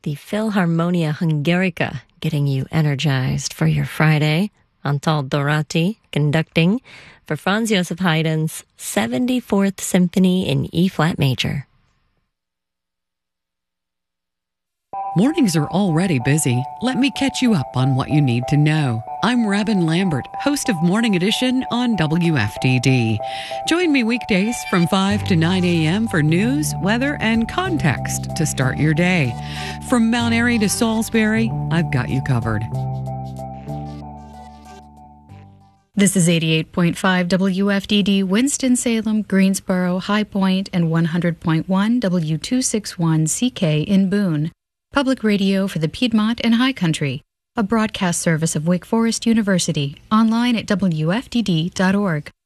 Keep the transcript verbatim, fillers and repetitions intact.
the Philharmonia Hungarica getting you energized for your Friday. Antal Dorati conducting for Franz Joseph Haydn's seventy-fourth Symphony in E-flat major. Mornings are already busy. Let me catch you up on what you need to know. I'm Robin Lambert, host of Morning Edition on W F D D. Join me weekdays from five to nine a.m. for news, weather, and context to start your day. From Mount Airy to Salisbury, I've got you covered. This is eighty-eight point five W F D D, Winston-Salem, Greensboro, High Point, and one hundred point one W two sixty-one C K in Boone. Public radio for the Piedmont and High Country, a broadcast service of Wake Forest University, online at W F D D dot org.